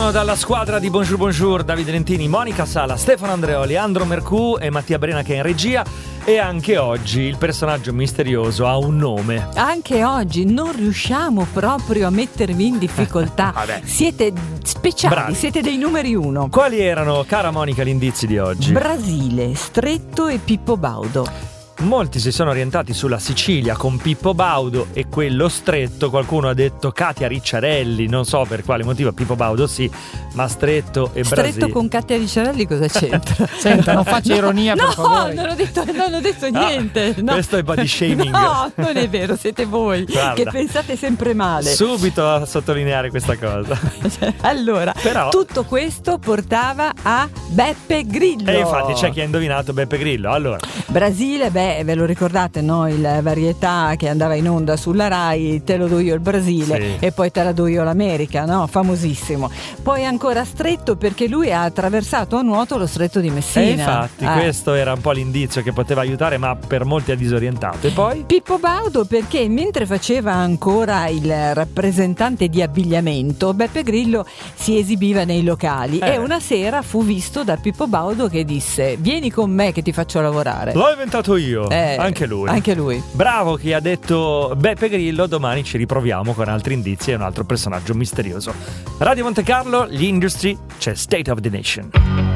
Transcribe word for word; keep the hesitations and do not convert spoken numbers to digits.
Buongiorno dalla squadra di Bonjour Bonjour, Davide Lentini, Monica Sala, Stefano Andreoli, Andro Mercù e Mattia Brena che è in regia. E anche oggi il personaggio misterioso ha un nome. Anche oggi non riusciamo proprio a mettervi in difficoltà. Siete speciali, Bravi. Siete dei numeri uno. Quali erano, cara Monica, gli indizi di oggi? Brasile, Stretto e Pippo Baudo. Molti si sono orientati sulla Sicilia con Pippo Baudo e quello Stretto. Qualcuno ha detto Katia Ricciarelli, non so per quale motivo. Pippo Baudo sì, ma Stretto e Brasile. Stretto con Katia Ricciarelli cosa c'entra? Senta, non faccia ironia, per no, favore. No, non ho detto, non ho detto niente. Ah, no. Questo è body shaming. No, non è vero, siete voi Guarda, che pensate sempre male. Subito a sottolineare questa cosa. Allora, Però, tutto questo portava a Beppe Grillo. E infatti c'è chi ha indovinato Beppe Grillo. Allora, Brasile, beh, ve lo ricordate, no? Il varietà che andava in onda sulla Rai, te lo do io il Brasile, sì. E poi te la do io l'America, no? Famosissimo. Poi ancora Stretto perché lui ha attraversato a nuoto lo Stretto di Messina. E infatti eh. questo era un po' l'indizio che poteva aiutare, ma per molti ha disorientato. E poi? Pippo Baudo perché mentre faceva ancora il rappresentante di abbigliamento, Beppe Grillo si esibiva nei locali eh. e una sera fu visto da Pippo Baudo che disse: vieni con me che ti faccio lavorare. L'ho inventato io. Eh, anche lui. Anche lui. Bravo chi ha detto Beppe Grillo. Domani ci riproviamo con altri indizi e un altro personaggio misterioso. Radio Monte Carlo, gli Industry, c'è State of the Nation.